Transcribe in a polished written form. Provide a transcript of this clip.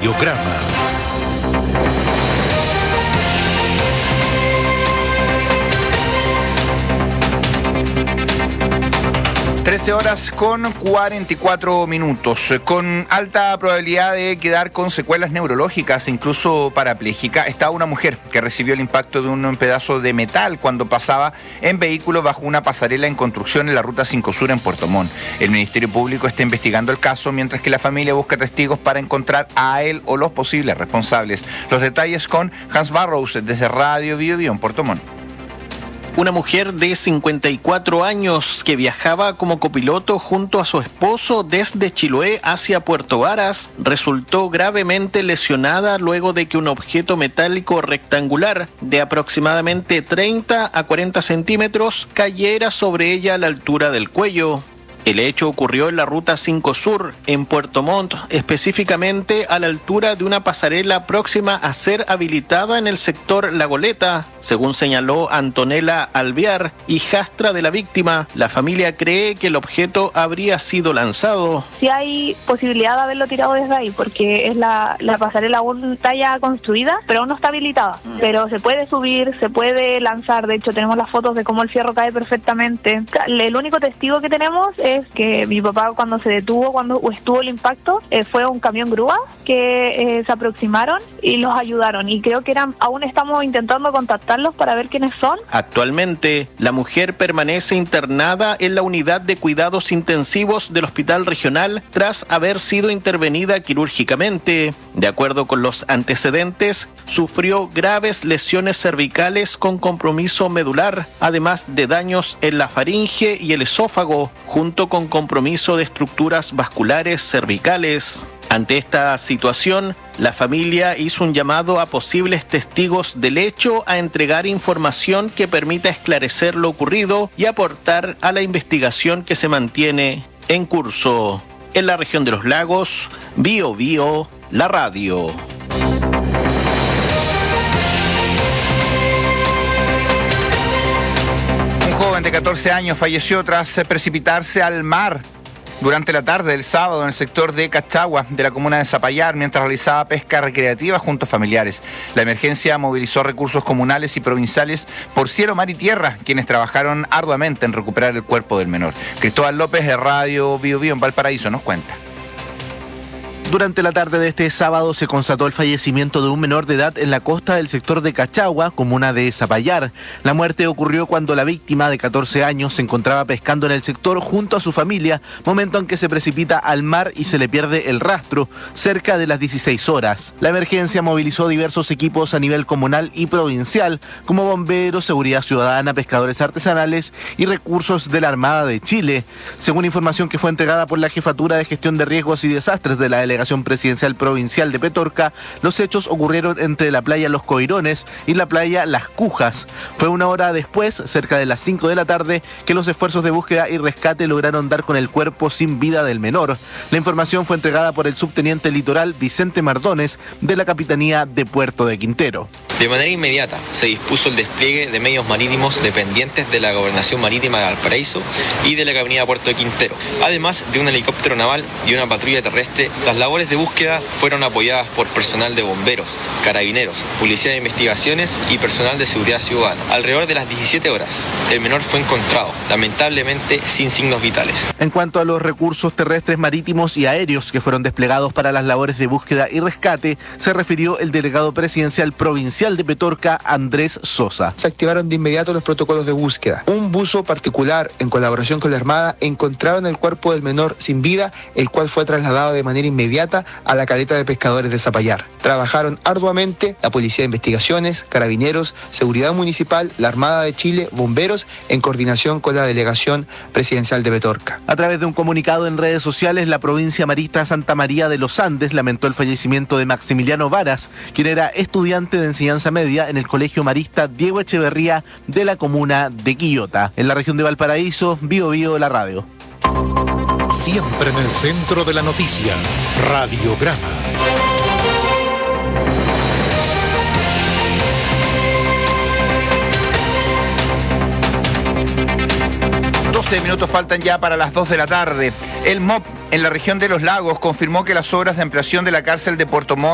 Radiograma. 13:44, con alta probabilidad de quedar con secuelas neurológicas, incluso parapléjica, está una mujer que recibió el impacto de un pedazo de metal cuando pasaba en vehículo bajo una pasarela en construcción en la Ruta 5 Sur en Puerto Montt. El Ministerio Público está investigando el caso, mientras que la familia busca testigos para encontrar a él o los posibles responsables. Los detalles con Hans Barrows desde Radio Bio Bio en Puerto Montt. Una mujer de 54 años que viajaba como copiloto junto a su esposo desde Chiloé hacia Puerto Varas resultó gravemente lesionada luego de que un objeto metálico rectangular de aproximadamente 30 a 40 centímetros cayera sobre ella a la altura del cuello. El hecho ocurrió en la Ruta 5 Sur, en Puerto Montt, específicamente a la altura de una pasarela próxima a ser habilitada en el sector La Goleta. Según señaló Antonella Alvear, hijastra de la víctima, la familia cree que el objeto habría sido lanzado. Sí hay posibilidad de haberlo tirado desde ahí, porque es la pasarela aún está ya construida, pero aún no está habilitada. Pero se puede subir, se puede lanzar. De hecho, tenemos las fotos de cómo el fierro cae perfectamente. El único testigo que tenemos es que mi papá, cuando se detuvo, cuando estuvo el impacto, fue un camión grúa que se aproximaron y los ayudaron, y creo que aún estamos intentando contactarlos para ver quiénes son. Actualmente, la mujer permanece internada en la unidad de cuidados intensivos del Hospital Regional tras haber sido intervenida quirúrgicamente. De acuerdo con los antecedentes, sufrió graves lesiones cervicales con compromiso medular, además de daños en la faringe y el esófago, junto con compromiso de estructuras vasculares cervicales. Ante esta situación, la familia hizo un llamado a posibles testigos del hecho a entregar información que permita esclarecer lo ocurrido y aportar a la investigación que se mantiene en curso. En la región de los lagos, Bio Bio, la radio. Un joven de 14 años falleció tras precipitarse al mar durante la tarde del sábado en el sector de Cachagua de la comuna de Zapallar mientras realizaba pesca recreativa junto a familiares. La emergencia movilizó recursos comunales y provinciales por cielo, mar y tierra, quienes trabajaron arduamente en recuperar el cuerpo del menor. Cristóbal López de Radio Bio Bio en Valparaíso nos cuenta. Durante la tarde de este sábado se constató el fallecimiento de un menor de edad en la costa del sector de Cachagua, comuna de Zapallar. La muerte ocurrió cuando la víctima, de 14 años, se encontraba pescando en el sector junto a su familia, momento en que se precipita al mar y se le pierde el rastro, cerca de las 16 horas. La emergencia movilizó diversos equipos a nivel comunal y provincial, como bomberos, seguridad ciudadana, pescadores artesanales y recursos de la Armada de Chile. Según información que fue entregada por la Jefatura de Gestión de Riesgos y Desastres de la Delegación Presidencial Provincial de Petorca, los hechos ocurrieron entre la playa Los Coirones y la playa Las Cujas. Fue una hora después, cerca de las 5 de la tarde, que los esfuerzos de búsqueda y rescate lograron dar con el cuerpo sin vida del menor. La información fue entregada por el subteniente litoral Vicente Mardones de la Capitanía de Puerto de Quintero. De manera inmediata se dispuso el despliegue de medios marítimos dependientes de la Gobernación Marítima de Valparaíso y de la Capitanía Puerto de Quintero, además de un helicóptero naval y una patrulla terrestre. Las labores de búsqueda fueron apoyadas por personal de bomberos, carabineros, policía de investigaciones y personal de seguridad ciudadana. Alrededor de las 17 horas, el menor fue encontrado, lamentablemente sin signos vitales. En cuanto a los recursos terrestres, marítimos y aéreos que fueron desplegados para las labores de búsqueda y rescate, se refirió el delegado presidencial provincial de Petorca, Andrés Sosa. Se activaron de inmediato los protocolos de búsqueda. Un buzo particular, en colaboración con la Armada, encontraron el cuerpo del menor sin vida, el cual fue trasladado de manera inmediata a la caleta de pescadores de Zapallar. Trabajaron arduamente la Policía de Investigaciones, Carabineros, Seguridad Municipal, la Armada de Chile, bomberos, en coordinación con la Delegación Presidencial de Petorca. A través de un comunicado en redes sociales, la provincia marista Santa María de los Andes lamentó el fallecimiento de Maximiliano Varas, quien era estudiante de enseñanza media en el Colegio Marista Diego Echeverría de la comuna de Quillota. En la región de Valparaíso, Bio Bio, la radio. Siempre en el centro de la noticia, Radiograma. 12 minutos faltan ya para las 2 de la tarde. El MOP en la región de Los Lagos confirmó que las obras de ampliación de la cárcel de Puerto Montt